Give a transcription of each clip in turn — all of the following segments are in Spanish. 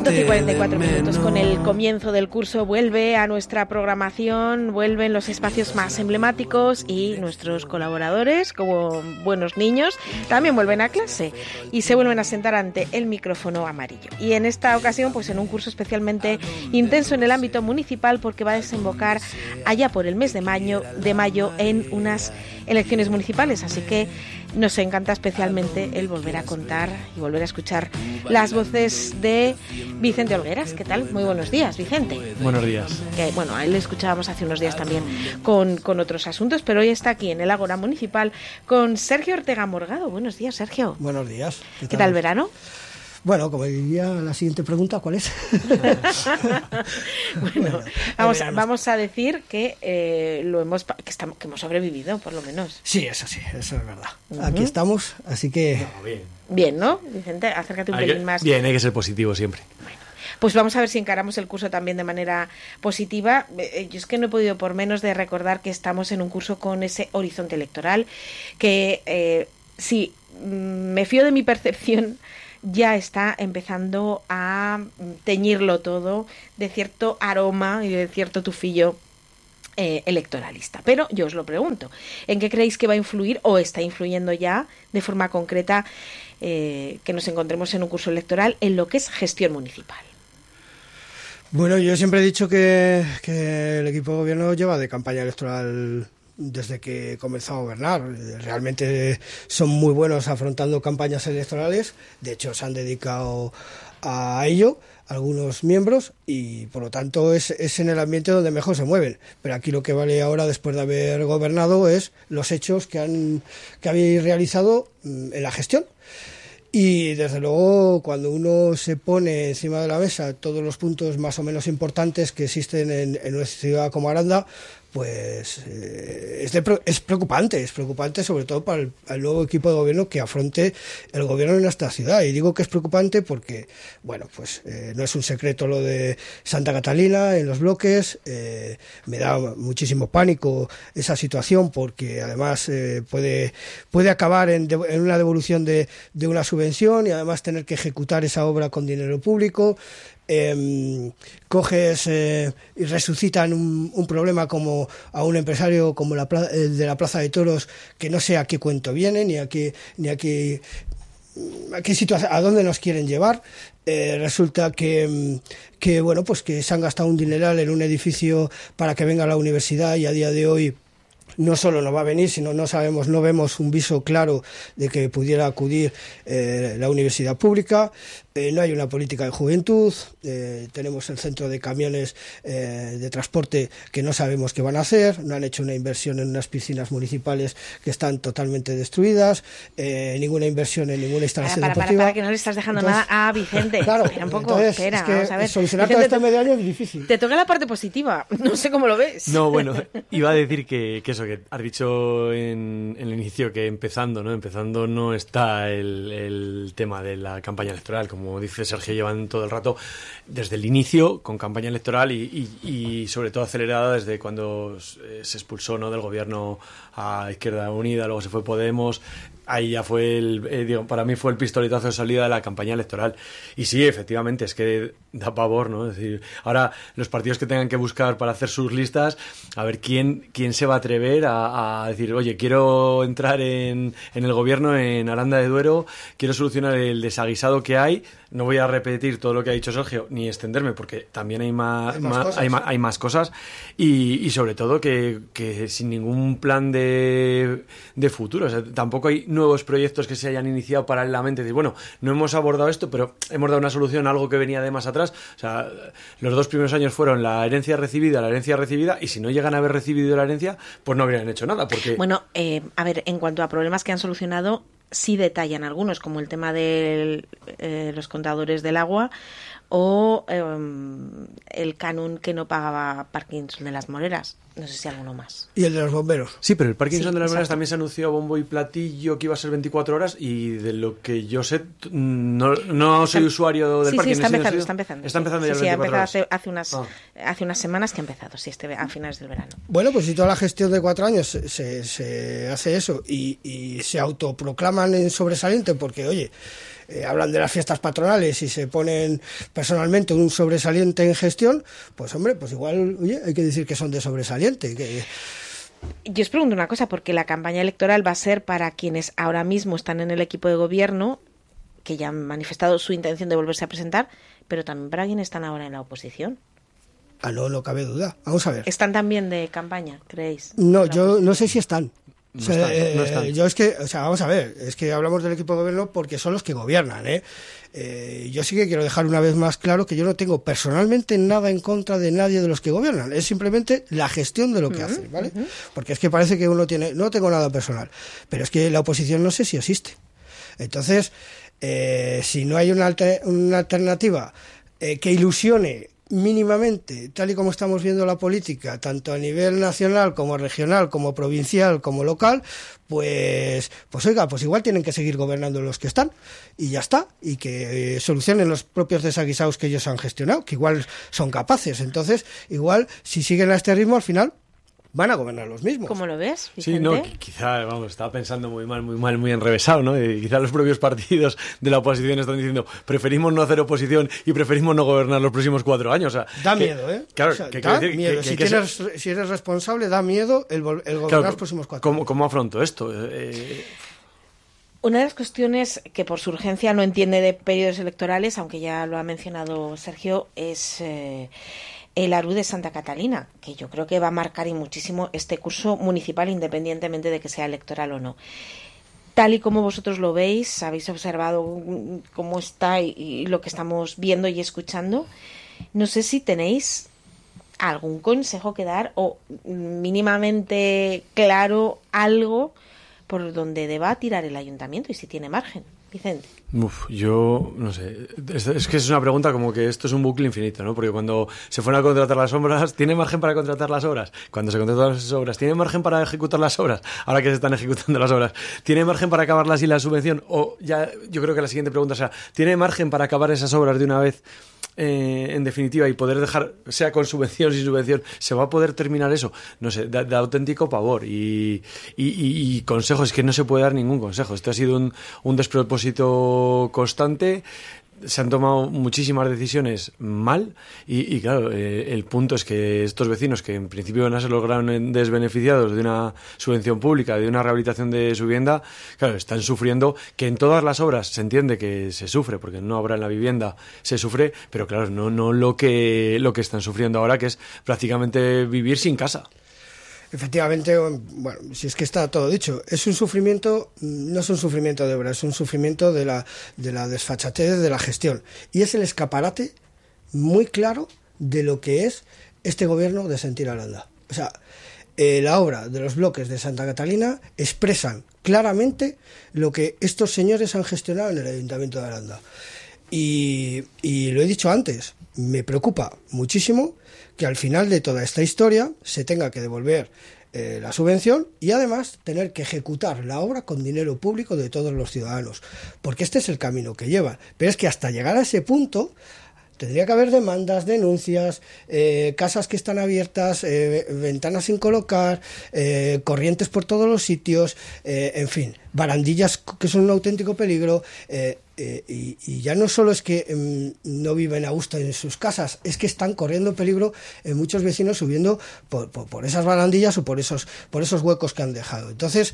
12:44 con el comienzo del curso. Vuelve a nuestra programación, vuelven los espacios más emblemáticos y nuestros colaboradores, como buenos niños, también vuelven a clase y se vuelven a sentar ante el micrófono amarillo. Y en esta ocasión, pues en un curso especialmente intenso en el ámbito municipal, porque va a desembocar allá por el mes de mayo en unas elecciones municipales. Así que nos encanta especialmente el volver a contar y volver a escuchar las voces de Vicente Olgueras. ¿Qué tal? Muy buenos días, Vicente. Buenos días. Que, bueno, a él le escuchábamos hace unos días también con otros asuntos, pero hoy está aquí en el Ágora Municipal con Sergio Ortega Morgado. Buenos días, Sergio. Buenos días. ¿Qué tal verano? Bueno, como diría la siguiente pregunta, ¿cuál es? Bueno, vamos a decir que que hemos sobrevivido, por lo menos. Sí, eso es verdad. Aquí estamos, así que... No, bien. Bien, ¿no? Vicente, acércate un pelín más. Bien, hay que ser positivo siempre. Bueno, pues vamos a ver si encaramos el curso también de manera positiva. Yo es que no he podido por menos de recordar que estamos en un curso con ese horizonte electoral que, si me fío de mi percepción, ya está empezando a teñirlo todo de cierto aroma y de cierto tufillo electoralista. Pero yo os lo pregunto, ¿en qué creéis que va a influir o está influyendo ya de forma concreta que nos encontremos en un curso electoral en lo que es gestión municipal? Bueno, yo siempre he dicho que el equipo de gobierno lleva de campaña electoral desde que comenzó a gobernar. Realmente son muy buenos afrontando campañas electorales. De hecho, se han dedicado a ello algunos miembros y, por lo tanto, es en el ambiente donde mejor se mueven. Pero aquí lo que vale ahora, después de haber gobernado, es los hechos que habéis realizado en la gestión. Y, desde luego, cuando uno se pone encima de la mesa todos los puntos más o menos importantes que existen en una ciudad como Aranda, pues es preocupante sobre todo para el nuevo equipo de gobierno que afronte el gobierno en esta ciudad. Y digo que es preocupante porque, bueno, pues no es un secreto lo de Santa Catalina en los bloques. Me da muchísimo pánico esa situación porque además puede acabar en una devolución de una subvención y además tener que ejecutar esa obra con dinero público. Coges y resucitan un problema como a un empresario como el de la Plaza de Toros, que no sé a qué cuento viene ni a qué situación, a dónde nos quieren llevar. Resulta que bueno, pues que se han gastado un dineral en un edificio para que venga la universidad y a día de hoy no solo no va a venir, sino no vemos un viso claro de que pudiera acudir la universidad pública. No hay una política de juventud. Tenemos el centro de camiones de transporte que no sabemos qué van a hacer. No han hecho una inversión en unas piscinas municipales que están totalmente destruidas. Ninguna inversión en ninguna instalación deportiva. Para que no le estás dejando nada a Vicente. Claro, espera un poco, entonces, espera, es que vamos a ver. solucionar Vicente, todo esto en medio año es difícil. Te toca la parte positiva. No sé cómo lo ves. No, bueno, iba a decir que eso, que has dicho en el inicio que empezando no está el tema de la campaña electoral. Como dice Sergio, llevan todo el rato desde el inicio con campaña electoral y sobre todo acelerada desde cuando se expulsó, ¿no?, del gobierno a Izquierda Unida, luego se fue Podemos. Ahí ya fue para mí fue el pistoletazo de salida de la campaña electoral. Y sí, efectivamente, es que da pavor, ¿no? Es decir, ahora los partidos que tengan que buscar para hacer sus listas, a ver quién se va a atrever a decir, oye, quiero entrar en el gobierno en Aranda de Duero, quiero solucionar el desaguisado que hay. No voy a repetir todo lo que ha dicho Sergio, ni extenderme, porque también hay más cosas. Y sobre todo que sin ningún plan de futuro. O sea, tampoco hay nuevos proyectos que se hayan iniciado paralelamente. Decir, bueno, no hemos abordado esto, pero hemos dado una solución a algo que venía de más atrás. O sea, los 2 primeros años fueron la herencia recibida, y si no llegan a haber recibido la herencia, pues no habrían hecho nada. Porque... Bueno, a ver, en cuanto a problemas que han solucionado, sí detallan algunos, como el tema de los contadores del agua o el canon que no pagaba Parkinson de las Moreras. no sé si alguno más. Y el de los bomberos. Sí, pero el Parkinson de las exacto. Venas también se anunció a bombo y platillo que iba a ser 24 horas y de lo que yo sé, no soy usuario del Parkinson. Sí, está empezando. Está empezando ya sí, el 24 horas. hace unas semanas que ha empezado, sí, a finales del verano. Bueno, pues si toda la gestión de 4 años se hace eso y se autoproclaman en sobresaliente porque, oye, hablan de las fiestas patronales y se ponen personalmente un sobresaliente en gestión, pues hombre, pues igual, oye, hay que decir que son de sobresaliente. Yo os pregunto una cosa, porque la campaña electoral va a ser para quienes ahora mismo están en el equipo de gobierno, que ya han manifestado su intención de volverse a presentar, pero también para quienes están ahora en la oposición. No cabe duda. Vamos a ver. ¿Están también de campaña, creéis? No, yo no sé si están. No están. Yo es que, vamos a ver, es que hablamos del equipo de gobierno porque son los que gobiernan, yo sí que quiero dejar una vez más claro que yo no tengo personalmente nada en contra de nadie de los que gobiernan, es simplemente la gestión de lo que hacen, ¿vale? Porque es que parece que uno no tengo nada personal, pero es que la oposición no sé si existe. Entonces, si no hay una alternativa que ilusione mínimamente, tal y como estamos viendo la política, tanto a nivel nacional como regional, como provincial, como local, pues oiga, pues igual tienen que seguir gobernando los que están y ya está, y que solucionen los propios desaguisados que ellos han gestionado, que igual son capaces. Entonces, igual, si siguen a este ritmo, al final van a gobernar los mismos. ¿Cómo lo ves, Vicente? Sí, no, quizá, estaba pensando muy mal, muy enrevesado, ¿no? Y quizá los propios partidos de la oposición están diciendo, preferimos no hacer oposición y preferimos no gobernar los próximos 4 años. O sea, da miedo, ¿eh? Claro, da miedo. Si eres responsable, da miedo el gobernar los próximos 4 años. ¿Cómo afronto esto? Una de las cuestiones que por su urgencia no entiende de periodos electorales, aunque ya lo ha mencionado Sergio, es el ARU de Santa Catalina, que yo creo que va a marcar y muchísimo este curso municipal, independientemente de que sea electoral o no. Tal y como vosotros lo veis, habéis observado cómo está y lo que estamos viendo y escuchando, no sé si tenéis algún consejo que dar o mínimamente claro algo por donde deba tirar el ayuntamiento y si tiene margen. Vicente. Yo no sé, es que es una pregunta como que esto es un bucle infinito, ¿no? Porque cuando se fueron a contratar las obras, ¿tiene margen para contratar las obras? Cuando se contratan las obras, ¿tiene margen para ejecutar las obras? Ahora que se están ejecutando las obras, ¿tiene margen para acabarlas y la subvención? O ya, yo creo que la siguiente pregunta será, ¿tiene margen para acabar esas obras de una vez? En definitiva, y poder dejar, sea con subvención o sin subvención, ¿se va a poder terminar eso? No sé, da auténtico pavor y consejos, es que no se puede dar ningún consejo. Esto ha sido un despropósito constante. Se han tomado muchísimas decisiones mal y claro, el punto es que estos vecinos que en principio van a ser los grandes beneficiados de una subvención pública, de una rehabilitación de su vivienda, claro, están sufriendo, que en todas las obras se entiende que se sufre, porque en una obra en la vivienda se sufre, pero claro, no lo que están sufriendo ahora, que es prácticamente vivir sin casa. Efectivamente, bueno, si es que está todo dicho, es un sufrimiento, no es un sufrimiento de obra, es un sufrimiento de la desfachatez de la gestión. Y es el escaparate muy claro de lo que es este gobierno de Sentir Aranda. O sea, la obra de los bloques de Santa Catalina expresan claramente lo que estos señores han gestionado en el Ayuntamiento de Aranda. Y lo he dicho antes, me preocupa muchísimo que al final de toda esta historia se tenga que devolver la subvención y además tener que ejecutar la obra con dinero público de todos los ciudadanos, porque este es el camino que lleva. Pero es que hasta llegar a ese punto tendría que haber demandas, denuncias, casas que están abiertas, ventanas sin colocar, corrientes por todos los sitios, en fin, barandillas que son un auténtico peligro. Y ya no solo es que no viven a gusto en sus casas, es que están corriendo peligro muchos vecinos subiendo por esas barandillas o por esos huecos que han dejado. Entonces,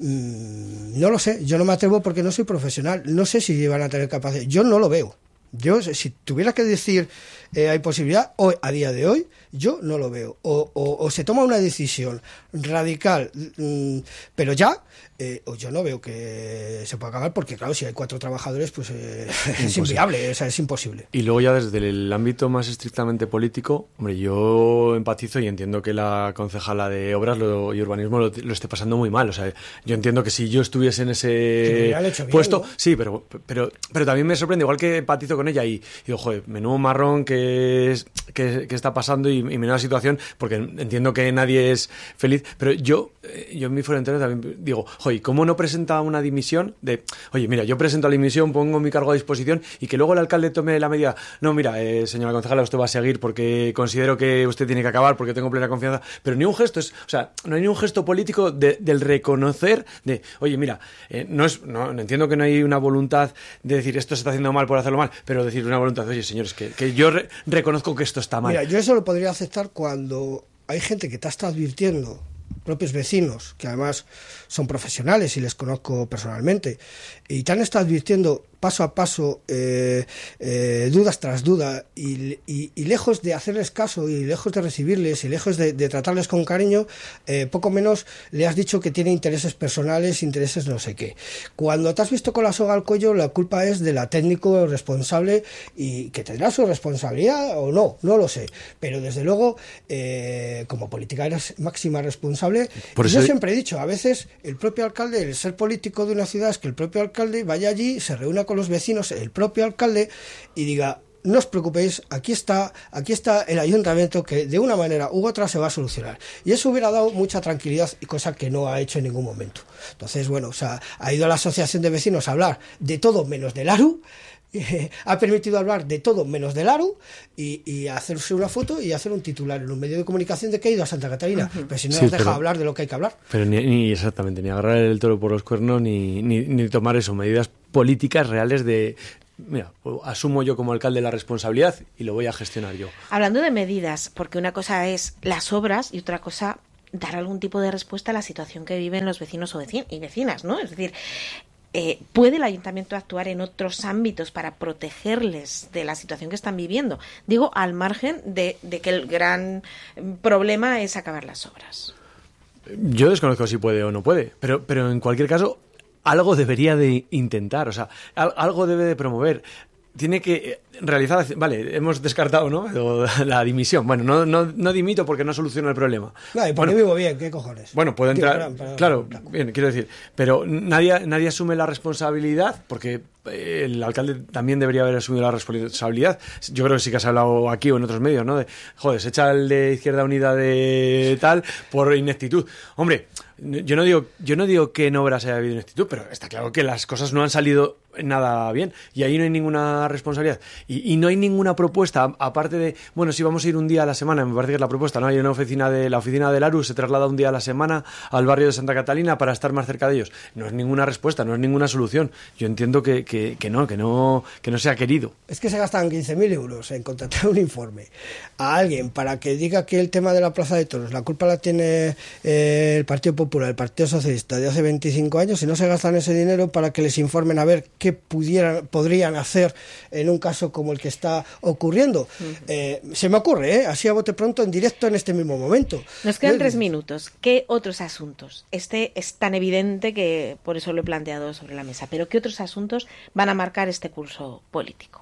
no lo sé, yo no me atrevo porque no soy profesional, no sé si van a tener capacidad, yo no lo veo. Yo, si tuviera que decir hay posibilidad, hoy, a día de hoy, yo no lo veo. O se toma una decisión radical, pero ya, o yo no veo que se pueda acabar, porque claro, si hay 4 trabajadores, pues es inviable, o sea, es imposible. Y luego ya desde el ámbito más estrictamente político, hombre, yo empatizo y entiendo que la concejala de Obras y Urbanismo lo esté pasando muy mal. O sea, yo entiendo que si yo estuviese en ese puesto, bien, ¿no? Sí, pero también me sorprende, igual que empatizo con ella y digo, joder, menudo marrón que está pasando y menuda situación, porque entiendo que nadie es feliz, pero yo en mi foro entero también digo, joder, ¿cómo no presenta una dimisión de, oye, mira, yo presento la dimisión, pongo mi cargo a disposición y que luego el alcalde tome la medida? No, mira, señora concejala, usted va a seguir porque considero que usted tiene que acabar, porque tengo plena confianza, pero ni un gesto, no hay ni un gesto político del reconocer de, oye, mira, no entiendo que no hay una voluntad de decir esto se está haciendo mal por hacerlo mal, pero decir una voluntad de, oye, señores, que yo reconozco que esto está mal. Mira, yo eso lo podría aceptar cuando hay gente que te está advirtiendo, propios vecinos, que además son profesionales y les conozco personalmente, y te han estado advirtiendo paso a paso, dudas tras duda, y lejos de hacerles caso y lejos de recibirles y lejos de tratarles con cariño, poco menos le has dicho que tiene intereses personales, intereses no sé qué. Cuando te has visto con la soga al cuello, la culpa es de la técnico responsable, y que tendrá su responsabilidad o no lo sé, pero desde luego como política eres máxima responsable. Por eso yo siempre he dicho, a veces el propio alcalde, el ser político de una ciudad es que el propio alcalde vaya allí, se reúna con los vecinos, el propio alcalde, y diga, no os preocupéis, aquí está el ayuntamiento que de una manera u otra se va a solucionar. Y eso hubiera dado mucha tranquilidad, y cosa que no ha hecho en ningún momento. Entonces, bueno, o sea, ha ido a la asociación de vecinos a hablar de todo menos del ARU, ha permitido hablar de todo menos del ARU, y hacerse una foto y hacer un titular en un medio de comunicación de que ha ido a Santa Catalina. Pero si no nos deja hablar de lo que hay que hablar. Pero ni exactamente, ni agarrar el toro por los cuernos, ni tomar eso, medidas políticas reales de, mira, asumo yo como alcalde la responsabilidad y lo voy a gestionar yo. Hablando de medidas, porque una cosa es las obras y otra cosa dar algún tipo de respuesta a la situación que viven los vecinos y vecinas, ¿no? Es decir, ¿puede el ayuntamiento actuar en otros ámbitos para protegerles de la situación que están viviendo? Digo, al margen de que el gran problema es acabar las obras. Yo desconozco si puede o no puede, pero en cualquier caso algo debería de intentar, o sea, algo debe de promover. Tiene que realizar, vale, hemos descartado, ¿no?, la dimisión. Bueno, no dimito porque no soluciono el problema. No, y porque vivo bien, ¿qué cojones? Bueno, puedo entrar, claro, bien, quiero decir, pero nadie asume la responsabilidad, porque el alcalde también debería haber asumido la responsabilidad. Yo creo que sí que has hablado aquí o en otros medios, ¿no?, de, joder, se echa el de Izquierda Unida de tal por ineptitud. Hombre, yo no digo que en obras haya habido ineptitud, pero está claro que las cosas no han salido nada bien, y ahí no hay ninguna responsabilidad, y no hay ninguna propuesta, aparte de, bueno, si vamos a ir un día a la semana, me parece que es la propuesta, ¿no? Hay la oficina del ARU, se traslada un día a la semana al barrio de Santa Catalina para estar más cerca de ellos. No es ninguna respuesta, no es ninguna solución. Yo entiendo que no se ha querido. Es que se gastan 15.000 euros en contratar un informe a alguien para que diga que el tema de la Plaza de Toros, la culpa la tiene el Partido Popular, el Partido Socialista de hace 25 años, y no se gastan ese dinero para que les informen a ver qué podrían hacer en un caso como el que está ocurriendo. Se me ocurre, así a bote pronto, en directo, en este mismo momento. Nos quedan 3 minutos. ¿Qué otros asuntos? Este es tan evidente que por eso lo he planteado sobre la mesa, pero ¿qué otros asuntos van a marcar este curso político?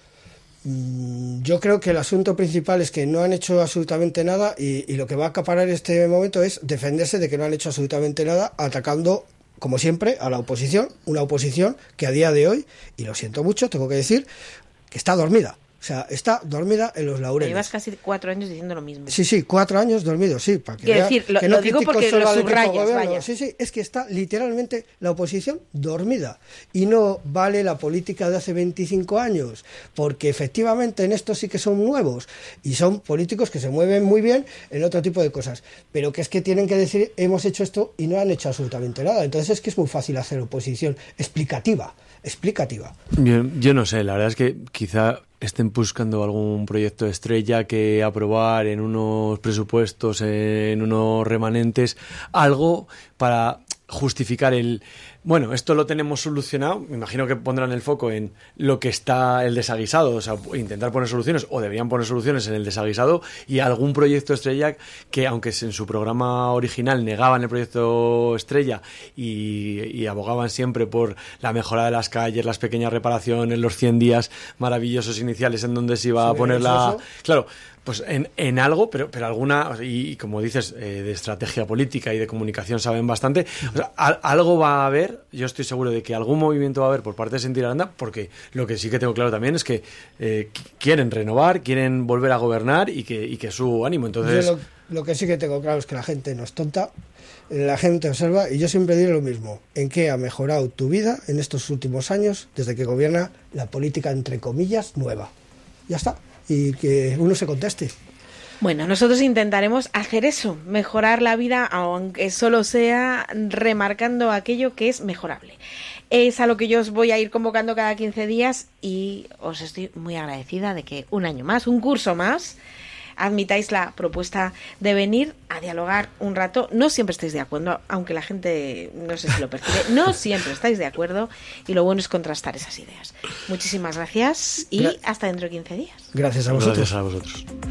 Yo creo que el asunto principal es que no han hecho absolutamente nada, y lo que va a acaparar este momento es defenderse de que no han hecho absolutamente nada, atacando, como siempre, a la oposición, una oposición que a día de hoy, y lo siento mucho, tengo que decir, que está dormida. O sea, está dormida en los laureles. Llevas casi 4 años diciendo lo mismo. Sí, 4 años dormido, sí. Para que decir, que no digo porque lo subrayas, vaya. Sí, es que está literalmente la oposición dormida. Y no vale la política de hace 25 años, porque efectivamente en esto sí que son nuevos, y son políticos que se mueven muy bien en otro tipo de cosas. Pero que es que tienen que decir, hemos hecho esto, y no han hecho absolutamente nada. Entonces es que es muy fácil hacer oposición explicativa. Yo no sé, la verdad es que quizá estén buscando algún proyecto estrella que aprobar en unos presupuestos, en unos remanentes, algo para justificar esto lo tenemos solucionado. Me imagino que pondrán el foco en lo que está el desaguisado, o sea, intentar poner soluciones, o deberían poner soluciones en el desaguisado, y algún proyecto estrella que, aunque en su programa original negaban el proyecto estrella y abogaban siempre por la mejora de las calles, las pequeñas reparaciones, los 100 días maravillosos iniciales en donde se iba a poner la... Claro, pues en algo, pero alguna, y como dices, de estrategia política y de comunicación saben bastante. O sea, algo va a haber, yo estoy seguro de que algún movimiento va a haber por parte de Sentir Aranda, porque lo que sí que tengo claro también es que quieren renovar, quieren volver a gobernar y que su ánimo. Entonces, yo lo que sí que tengo claro es que la gente no es tonta, la gente observa, y yo siempre diré lo mismo: ¿en qué ha mejorado tu vida en estos últimos años desde que gobierna la política, entre comillas, nueva? Ya está. Y que uno se conteste. Bueno, nosotros intentaremos hacer eso, mejorar la vida, aunque solo sea remarcando aquello que es mejorable. Es a lo que yo os voy a ir convocando cada 15 días y os estoy muy agradecida de que un año más, un curso más, admitáis la propuesta de venir a dialogar un rato. No siempre estáis de acuerdo, aunque la gente no sé si lo percibe, no siempre estáis de acuerdo, y lo bueno es contrastar esas ideas. Muchísimas gracias y hasta dentro de 15 días. Gracias a vosotros. Gracias a vosotros.